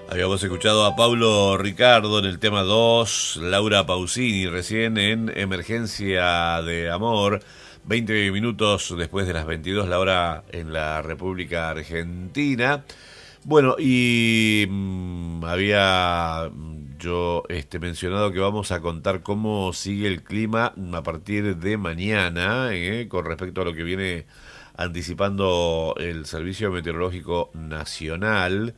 Habíamos escuchado a Pablo Ricardo en el tema 2, Laura Pausini recién en Emergencia de Amor, 20 minutos después de las 22, la hora en la República Argentina. Bueno, y había yo mencionado que vamos a contar cómo sigue el clima a partir de mañana, con respecto a lo que viene anticipando el Servicio Meteorológico Nacional.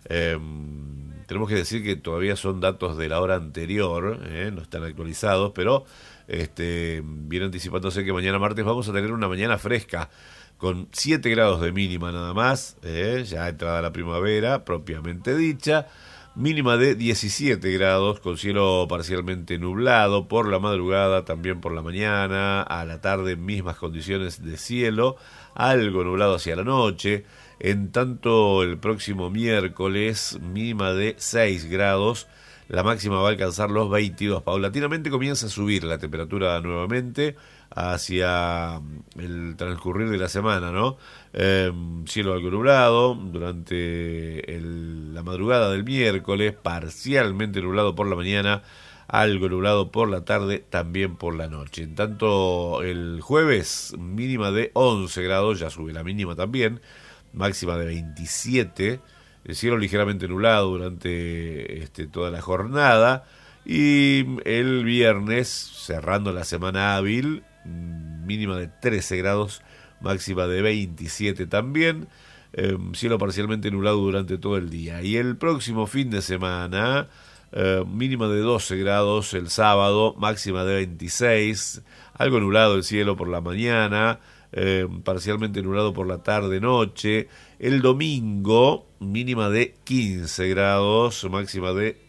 Tenemos que decir que todavía son datos de la hora anterior, no están actualizados, pero viene anticipándose que mañana martes vamos a tener una mañana fresca, con 7 grados de mínima nada más, ya entrada la primavera propiamente dicha, mínima de 17 grados, con cielo parcialmente nublado, por la madrugada, también por la mañana, a la tarde mismas condiciones de cielo, algo nublado hacia la noche. En tanto, el próximo miércoles, mínima de 6 grados, la máxima va a alcanzar los 22. Paulatinamente comienza a subir la temperatura nuevamente hacia el transcurrir de la semana, ¿no? Cielo algo nublado durante la madrugada del miércoles, parcialmente nublado por la mañana, algo nublado por la tarde, también por la noche. En tanto, el jueves, mínima de 11 grados, ya sube la mínima también, máxima de 27, el cielo ligeramente nublado durante toda la jornada, y el viernes, cerrando la semana hábil, mínima de 13 grados, máxima de 27 también, cielo parcialmente nublado durante todo el día. Y el próximo fin de semana, mínima de 12 grados el sábado, máxima de 26, algo nublado el cielo por la mañana, parcialmente nublado por la tarde-noche. El domingo, mínima de 15 grados, máxima de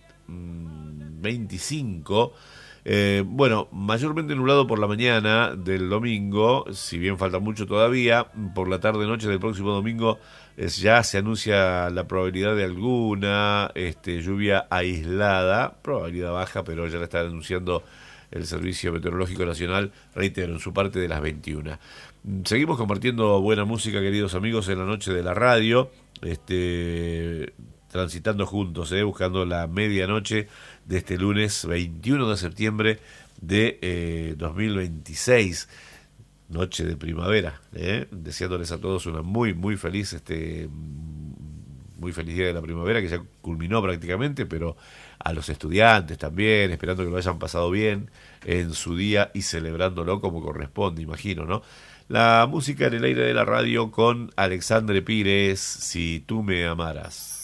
25. Bueno, mayormente nublado por la mañana del domingo, si bien falta mucho todavía. Por la tarde-noche del próximo domingo ya se anuncia la probabilidad de alguna lluvia aislada, probabilidad baja, pero ya la está anunciando el Servicio Meteorológico Nacional, reitero, en su parte de las 21. Seguimos compartiendo buena música, queridos amigos, en la noche de la radio, transitando juntos, buscando la medianoche de este lunes 21 de septiembre de 2026, noche de primavera, deseándoles a todos una muy feliz muy feliz día de la primavera, que ya culminó prácticamente, pero a los estudiantes también, esperando que lo hayan pasado bien en su día y celebrándolo como corresponde, imagino, ¿no? La música en el aire de la radio con Alexandre Pires, Si tú me amaras.